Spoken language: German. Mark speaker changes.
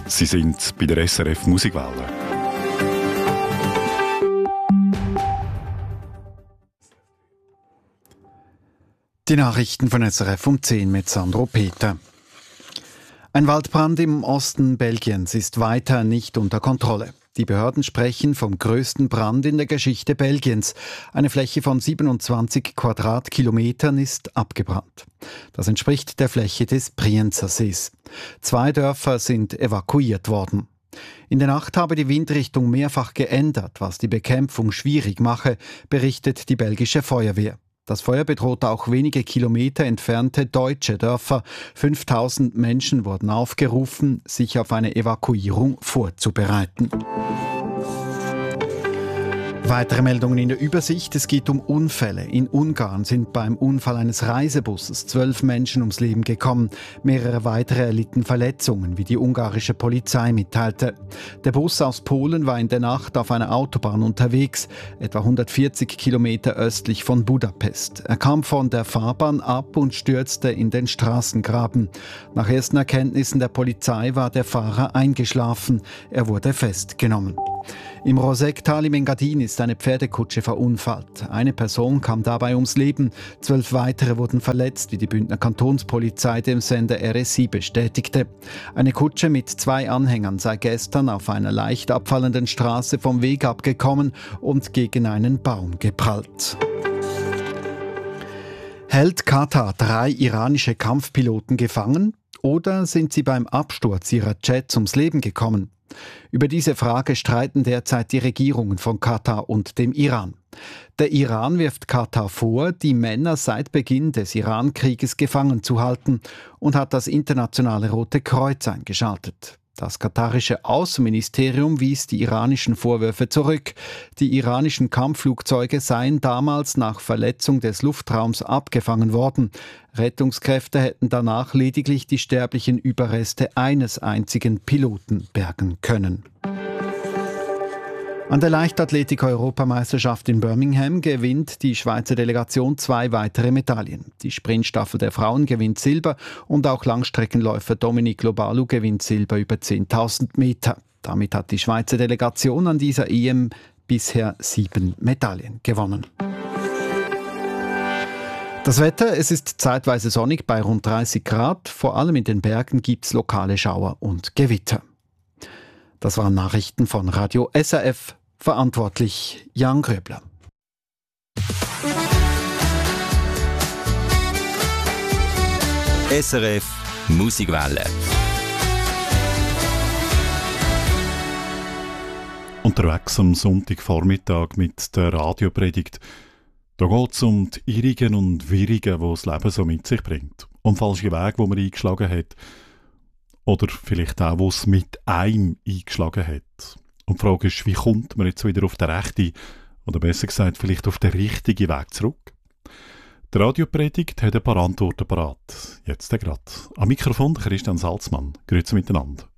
Speaker 1: Sie sind bei der SRF Musikwelle.
Speaker 2: Die Nachrichten von SRF um 10 mit Sandro Peter. Ein Waldbrand im Osten Belgiens ist weiter nicht unter Kontrolle. Die Behörden sprechen vom größten Brand in der Geschichte Belgiens. Eine Fläche von 27 Quadratkilometern ist abgebrannt. Das entspricht der Fläche des Brienzer Sees. 2 Dörfer sind evakuiert worden. In der Nacht habe die Windrichtung mehrfach geändert, was die Bekämpfung schwierig mache, berichtet die belgische Feuerwehr. Das Feuer bedroht auch wenige Kilometer entfernte deutsche Dörfer. 5000 Menschen wurden aufgerufen, sich auf eine Evakuierung vorzubereiten. Weitere Meldungen in der Übersicht. Es geht um Unfälle. In Ungarn sind beim Unfall eines Reisebusses 12 Menschen ums Leben gekommen. Mehrere weitere erlitten Verletzungen, wie die ungarische Polizei mitteilte. Der Bus aus Polen war in der Nacht auf einer Autobahn unterwegs, etwa 140 Kilometer östlich von Budapest. Er kam von der Fahrbahn ab und stürzte in den Straßengraben. Nach ersten Erkenntnissen der Polizei war der Fahrer eingeschlafen. Er wurde festgenommen. Im Rosektal im Engadin ist eine Pferdekutsche verunfallt. Eine Person kam dabei ums Leben, 12 weitere wurden verletzt, wie die Bündner Kantonspolizei dem Sender RSI bestätigte. Eine Kutsche mit 2 Anhängern sei gestern auf einer leicht abfallenden Straße vom Weg abgekommen und gegen einen Baum geprallt. Hält Katar 3 iranische Kampfpiloten gefangen oder sind sie beim Absturz ihrer Jets ums Leben gekommen? Über diese Frage streiten derzeit die Regierungen von Katar und dem Iran. Der Iran wirft Katar vor, die Männer seit Beginn des Iran-Krieges gefangen zu halten und hat das internationale Rote Kreuz eingeschaltet. Das katarische Außenministerium wies die iranischen Vorwürfe zurück. Die iranischen Kampfflugzeuge seien damals nach Verletzung des Luftraums abgefangen worden. Rettungskräfte hätten danach lediglich die sterblichen Überreste eines einzigen Piloten bergen können. An der Leichtathletik-Europameisterschaft in Birmingham gewinnt die Schweizer Delegation 2 weitere Medaillen. Die Sprintstaffel der Frauen gewinnt Silber und auch Langstreckenläufer Dominique Lobalu gewinnt Silber über 10.000 Meter. Damit hat die Schweizer Delegation an dieser EM bisher 7 Medaillen gewonnen. Das Wetter, es ist zeitweise sonnig bei rund 30 Grad. Vor allem in den Bergen gibt es lokale Schauer und Gewitter. Das waren Nachrichten von Radio SRF. Verantwortlich Jan Gröbler.
Speaker 3: SRF Musikwelle.
Speaker 1: Unterwegs am Sonntagvormittag mit der Radiopredigt. Da geht es um die Irrigen und Wirrigen, die das Leben so mit sich bringt. Um falsche Wege, die man eingeschlagen hat. Oder vielleicht auch, wo es mit einem eingeschlagen hat. Und die Frage ist, wie kommt man jetzt wieder auf den rechten, oder besser gesagt, vielleicht auf den richtigen Weg zurück? Die Radiopredigt hat ein paar Antworten parat. Jetzt gerade. Am Mikrofon Christian Salzmann. Grüezi miteinander.